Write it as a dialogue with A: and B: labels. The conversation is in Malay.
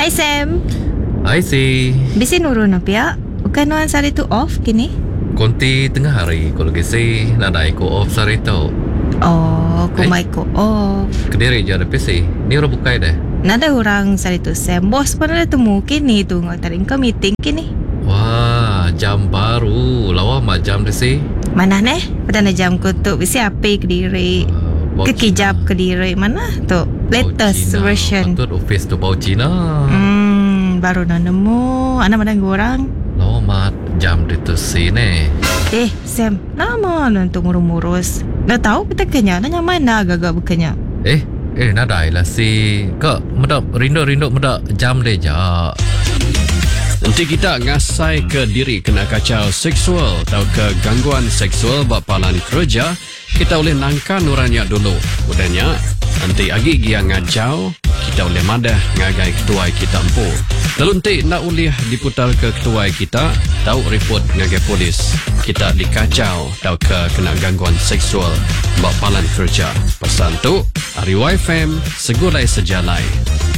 A: Hai Sam.
B: Hai si.
A: Bisin urun na pia. Bukan nuan sari tu off kini?
B: Konti tengah hari kalau kasi nadai ko off sari tau.
A: Oh, kumai ko off.
B: Kediri je ada PC. Ni orang bukai dah.
A: Nada orang sari tu Sam. Bos pun ada temu kini tu ngatarin ke meeting kini.
B: Wah, jam baru. Lawa mak jam dah si.
A: Mana neh? Pada jam ko tu bisi api Kediri. Kekijap Kediri mana tu? Latest version.
B: Patut office tu bau Cina.
A: Baru nak nemu. Anak mana orang?
B: Lawa mak jam dia tu si ni.
A: Sam, nama untuk ngurus-ngurus. Dah tahu kita kenya, nanya mana agak-agak bukannya.
B: Nadai lah si. Kak, medak rindu-rindu medak jam dia je.
C: Nanti kita ngasai ke diri kena kacau seksual atau ke gangguan seksual bapalan kerja, kita boleh nangkan uranya dulu. Udahnya, nanti agi dia ngajau, kita boleh madah ngagai ketuai kita empu. Lalu nanti nak boleh diputar ke ketuai kita, tahu report ngagai polis. Kita dikacau atau ke kena gangguan seksual bapalan kerja. Pesan tu, Ari YFM, segulai sejalai.